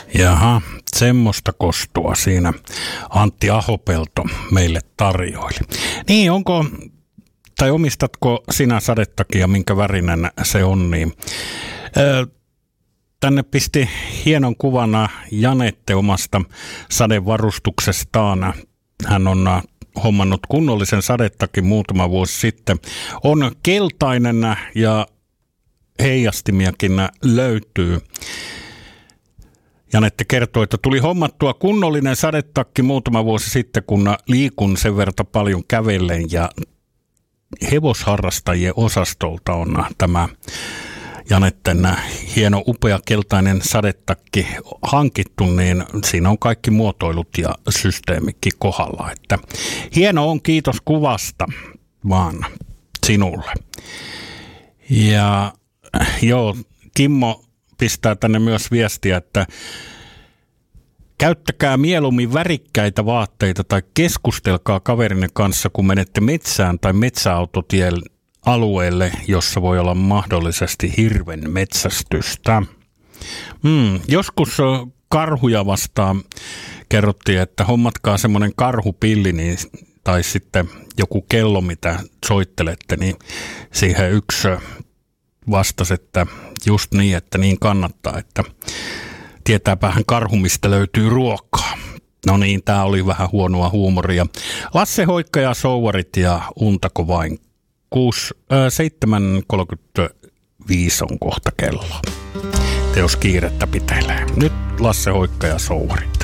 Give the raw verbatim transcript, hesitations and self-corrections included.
Jaha, semmoista kostua siinä Antti Ahopelto meille tarjoili. Niin, onko, tai omistatko sinä sadetakia, minkä värinen se on, niin ö, tänne pisti hienon kuvana Janette omasta sadevarustuksestaan. Hän on hommannut kunnollisen sadetakin muutama vuosi sitten. On keltainen ja heijastimiakin löytyy. Janette kertoi, että tuli hommattua kunnollinen sadetakki muutama vuosi sitten, kun liikun sen verran paljon kävellen, ja hevosharrastajien osastolta on tämä Janetten hieno upea keltainen sadetakki hankittu, niin siinä on kaikki muotoilut ja systeemikin kohdalla. Että hieno on, kiitos kuvasta vaan sinulle. Ja joo, Kimmo pistää tänne myös viestiä, että käyttäkää mieluummin värikkäitä vaatteita tai keskustelkaa kaverinne kanssa, kun menette metsään tai metsäautotien alueelle, jossa voi olla mahdollisesti hirven metsästystä. Hmm, joskus karhuja vastaan kerrottiin, että hommatkaa semmoinen karhupilli niin, tai sitten joku kello, mitä soittelette, niin siihen yksi vastasi, että just niin, että niin kannattaa, että tietääpähän karhu, mistä löytyy ruokaa. No niin, tää oli vähän huonoa huumoria. Lasse Hoikka ja Souvarit ja untako vain. seitsemän kolmekymmentäviisi on kohta kello. Teos kiirettä pitelee. Nyt Lasse Hoikka ja Souvarit.